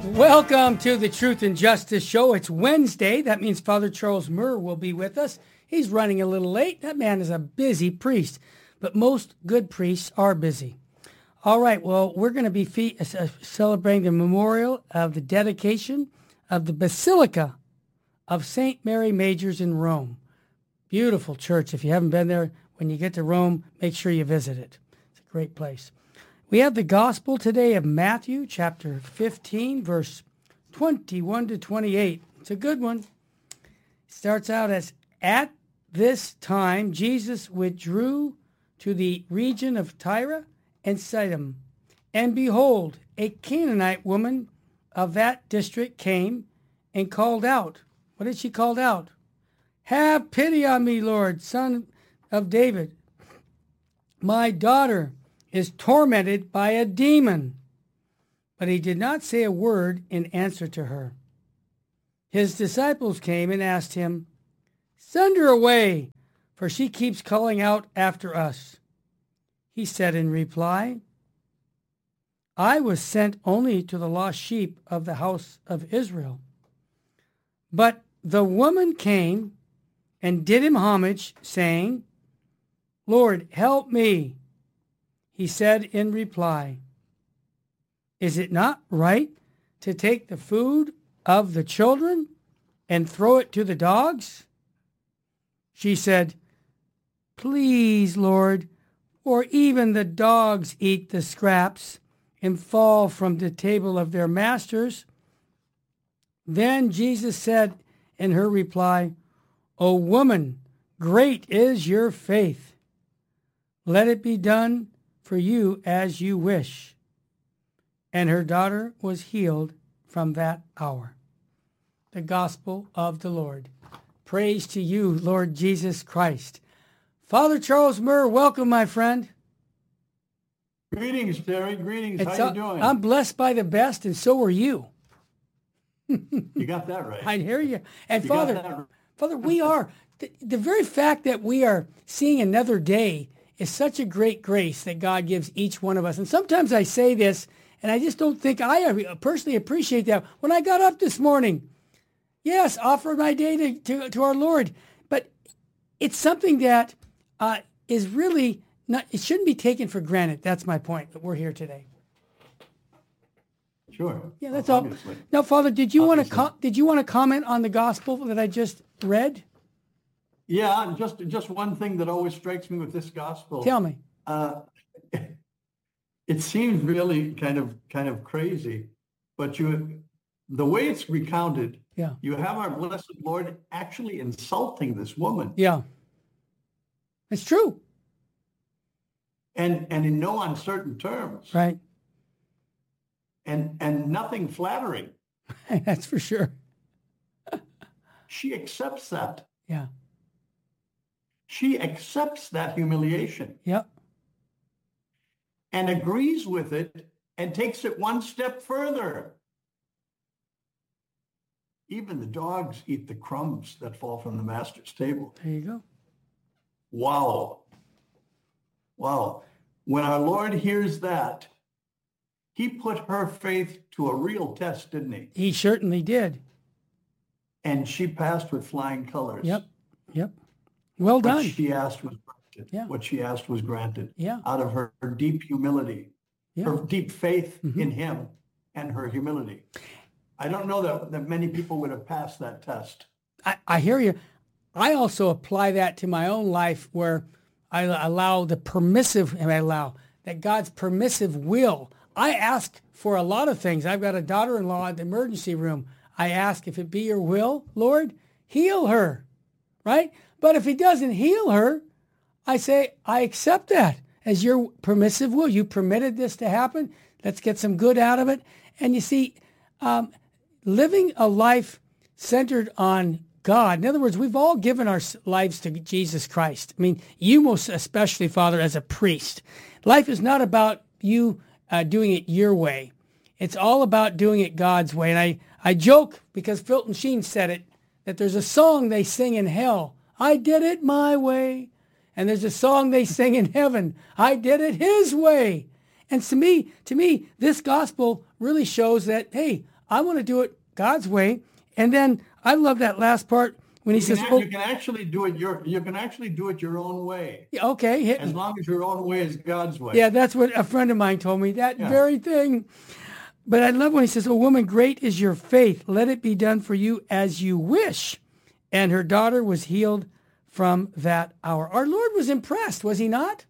Welcome to the Truth and Justice Show. It's Wednesday. That means Father Charles Murr will be with us. He's running a little late. That man is a busy priest, but most good priests are busy. All right, well, we're going to be celebrating the memorial of the dedication of the Basilica of St. Mary Majors in Rome. Beautiful church. If you haven't been there, when you get to Rome, make sure you visit it. It's a great place. We have the gospel today of Matthew chapter 15, verse 21 to 28. It's a good one. It starts out as, "At this time, Jesus withdrew to the region of Tyre and Sidon. And behold, a Canaanite woman of that district came and called out." What did she call out? "Have pity on me, Lord, Son of David. My daughter is tormented by a demon." But he did not say a word in answer to her. His disciples came and asked him, "Send her away, for she keeps calling out after us." He said in reply, "I was sent only to the lost sheep of the house of Israel." But the woman came and did him homage, saying, "Lord, help me." He said in reply, "Is it not right to take the food of the children and throw it to the dogs?" She said, "Please, Lord, for even the dogs eat the scraps and fall from the table of their masters." Then Jesus said in her reply, "O woman, great is your faith. Let it be done for you as you wish." And her daughter was healed from that hour. The gospel of the Lord. Praise to you, Lord Jesus Christ. Father Charles Murr, welcome, my friend. Greetings, Terry. Greetings. How you doing? I'm blessed by the best, and so are you. You got that right. I hear you. And Father, we are, the very fact that we are seeing another day is such a great grace that God gives each one of us. And sometimes I say this, and I just don't think I personally appreciate that. When I got up this morning, yes, offered my day to our Lord, but it's something that is really not, it shouldn't be taken for granted. That's my point, that we're here today. Sure. Yeah, that's all. Now, Father, did you want to comment on the gospel that I just read? Yeah, just one thing that always strikes me with this gospel. Tell me. It seems really kind of crazy, but the way it's recounted, yeah, you have our blessed Lord actually insulting this woman. Yeah, it's true. And in no uncertain terms. Right. And nothing flattering. That's for sure. She accepts that. Yeah. She accepts that humiliation. Yep. And agrees with it and takes it one step further. Even the dogs eat the crumbs that fall from the master's table. There you go. Wow. Wow. When our Lord hears that, he put her faith to a real test, didn't he? He certainly did. And she passed with flying colors. Yep. Well done. What she asked was granted. Yeah. What she asked was granted. Yeah. Out of her deep humility, her deep faith in him and her humility. I don't know that many people would have passed that test. I hear you. I also apply that to my own life, where I allow that God's permissive will. I ask for a lot of things. I've got a daughter-in-law at the emergency room. I ask, if it be your will, Lord, heal her, right? But if he doesn't heal her, I say, I accept that as your permissive will. You permitted this to happen. Let's get some good out of it. And you see, living a life centered on God. In other words, we've all given our lives to Jesus Christ. I mean, you most especially, Father, as a priest. Life is not about you doing it your way. It's all about doing it God's way. And I joke, because Fulton Sheen said it, that there's a song they sing in hell, I did it my way. And there's a song they sing in heaven, I did it his way. And to me, this gospel really shows that, hey, I want to do it God's way. And then I love that last part when he says, you can actually do it your own way. Okay, hit as me. long as your own way is God's way. Yeah, that's what a friend of mine told me, that very thing. But I love when he says, "Oh, woman, great is your faith. Let it be done for you as you wish." And her daughter was healed from that hour. Our Lord was impressed, was he not?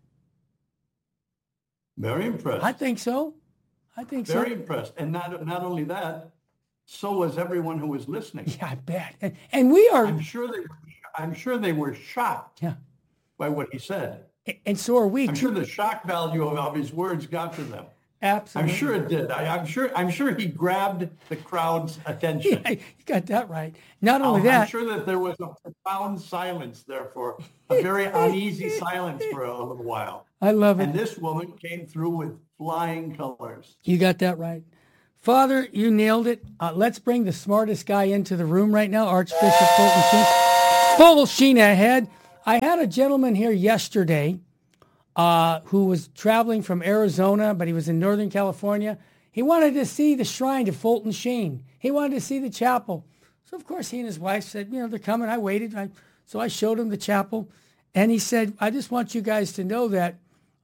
Very impressed. I think so. Very impressed. And not only that, so was everyone who was listening. Yeah, I bet. And we are. I'm sure they were shocked by what he said. And so are we. I'm sure the shock value of his words got to them. Absolutely. I'm sure it did. I'm sure he grabbed the crowd's attention. Yeah, you got that right. Not only that. I'm sure that there was a profound silence there, for a very uneasy silence for a little while. I love it. And this woman came through with flying colors. You got that right. Father, you nailed it. Let's bring the smartest guy into the room right now, Archbishop Fulton Sheen. Full Sheen ahead. I had a gentleman here yesterday who was traveling from Arizona, but he was in Northern California. He wanted to see the shrine to Fulton Sheen. He wanted to see the chapel. So, of course, he and his wife said, they're coming. I waited. So I showed him the chapel. And he said, I just want you guys to know that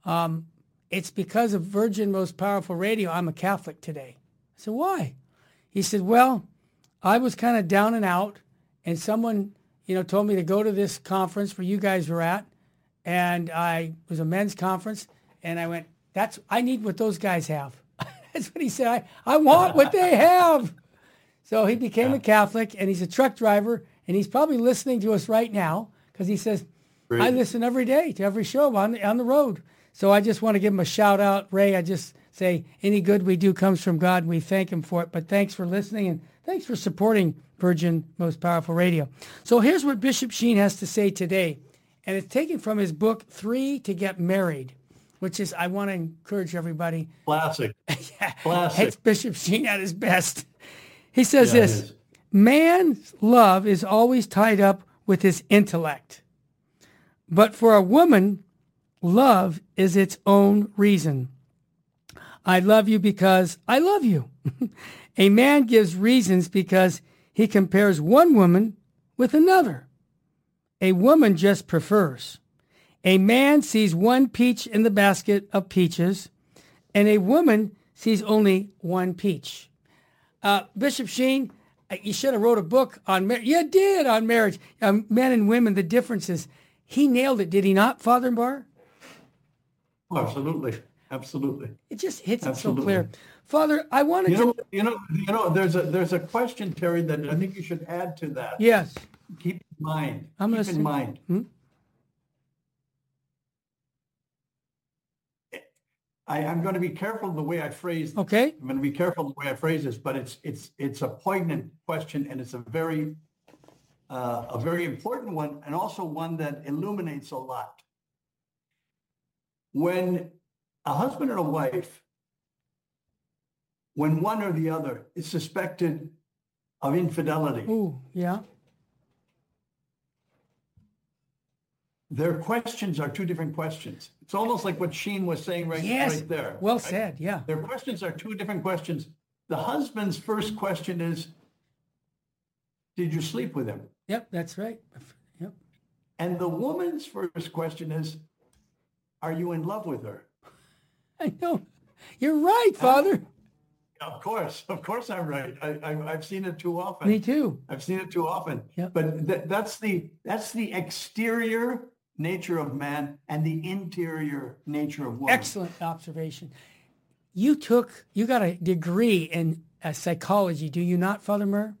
it's because of Virgin Most Powerful Radio I'm a Catholic today. I said, why? He said, well, I was kind of down and out, and someone, told me to go to this conference where you guys were at, and it was a men's conference, and I went, I need what those guys have. That's what he said. I want what they have. So he became a Catholic, and he's a truck driver, and he's probably listening to us right now because he says, Great. I listen every day to every show on the road. So I just want to give him a shout out. Ray, I just say any good we do comes from God, and we thank him for it. But thanks for listening, and thanks for supporting Virgin Most Powerful Radio. So here's what Bishop Sheen has to say today. And it's taken from his book, 3 to Get Married, which is, I want to encourage everybody. Classic. Classic. It's Bishop Sheen at his best. He says this, man's love is always tied up with his intellect. But for a woman, love is its own reason. I love you because I love you. A man gives reasons because he compares one woman with another. A woman just prefers. A man sees one peach in the basket of peaches, and a woman sees only one peach. Bishop Sheen, you should have wrote a book on marriage. You did, on marriage. Men and women, the differences. He nailed it, did he not, Father Barr? Oh, absolutely. Absolutely. It just hits it so clear. Father, I wanted to... There's a question, Terry, that I think you should add to that. Yes. Keep in mind. Keep in mind. I'm going to be careful the way I phrase this. Okay. I'm going to be careful the way I phrase this, but it's a poignant question, and it's a very important one, and also one that illuminates a lot. When a husband and a wife, when one or the other is suspected of infidelity, their questions are two different questions. It's almost like what Sheen was saying right there. Well right? said, yeah. Their questions are two different questions. The husband's first question is, did you sleep with him? Yep, that's right. Yep. And the woman's first question is, are you in love with her? I know. You're right, Father. Of course I'm right. I've seen it too often. Me too. I've seen it too often. Yep. But that's the exterior nature of man and the interior nature of woman. Excellent observation. You got a degree in psychology, do you not, Father Murr?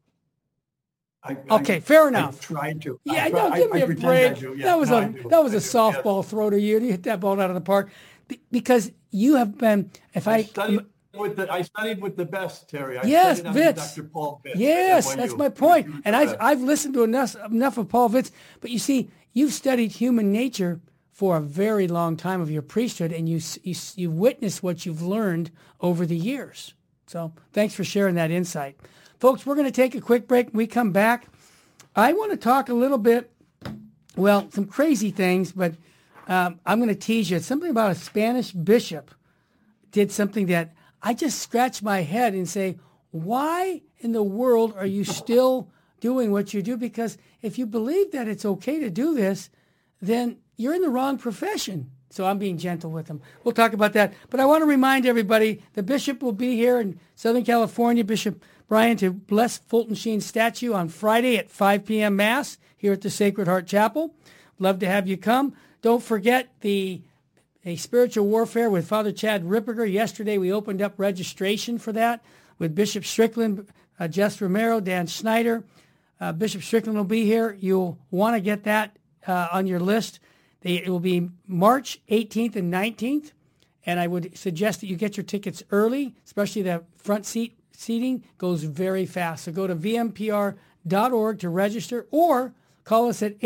Fair enough. I tried to. Yeah, give me a break. That was a softball throw to you. You hit that ball out of the park because you have been. I studied with the best, Terry. Yes, Vitz. Dr. Paul Vitz. Yes, that's my point. And I've listened to enough of Paul Vitz. But you see, you've studied human nature for a very long time of your priesthood, and you witnessed what you've learned over the years. So thanks for sharing that insight. Folks, we're going to take a quick break. When we come back, I want to talk a little bit, some crazy things, but I'm going to tease you. It's something about a Spanish bishop did something that I just scratch my head and say, why in the world are you still doing what you do? Because if you believe that it's okay to do this, then you're in the wrong profession. So I'm being gentle with them. We'll talk about that. But I want to remind everybody, the bishop will be here in Southern California, Bishop Brian, to bless Fulton Sheen's statue on Friday at 5 p.m. Mass here at the Sacred Heart Chapel. Love to have you come. Don't forget a spiritual warfare with Father Chad Ripperger. Yesterday we opened up registration for that with Bishop Strickland, Jess Romero, Dan Schneider. Bishop Strickland will be here. You'll want to get that on your list. It will be March 18th and 19th, and I would suggest that you get your tickets early, especially the front seating goes very fast. So go to vmpr.org to register or call us at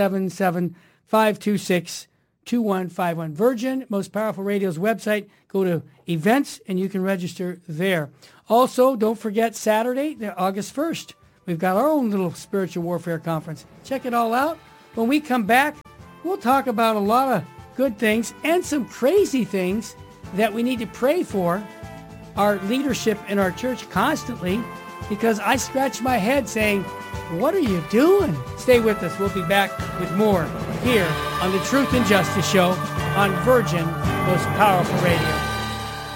877-526-2151. Virgin, Most Powerful Radio's website, go to events, and you can register there. Also, don't forget Saturday, August 1st. We've got our own little spiritual warfare conference. Check it all out. When we come back, we'll talk about a lot of good things and some crazy things that we need to pray for our leadership in our church constantly, because I scratch my head saying, what are you doing? Stay with us. We'll be back with more here on the Truth and Justice Show on Virgin Most Powerful Radio.